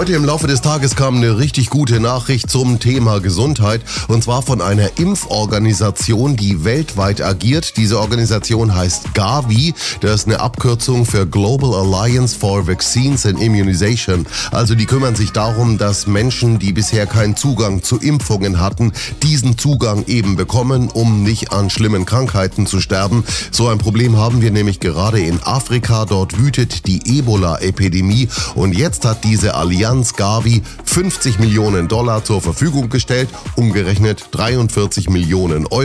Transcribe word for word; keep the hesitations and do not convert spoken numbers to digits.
Heute im Laufe des Tages kam eine richtig gute Nachricht zum Thema Gesundheit, und zwar von einer Impforganisation, die weltweit agiert. Diese Organisation heißt Gavi, das ist eine Abkürzung für Global Alliance for Vaccines and Immunization. Also die kümmern sich darum, dass Menschen, die bisher keinen Zugang zu Impfungen hatten, diesen Zugang eben bekommen, um nicht an schlimmen Krankheiten zu sterben. So ein Problem haben wir nämlich gerade in Afrika. Dort wütet die Ebola-Epidemie, und jetzt hat diese Allianz Gavi fünfzig Millionen Dollar zur Verfügung gestellt, umgerechnet dreiundvierzig Millionen Euro.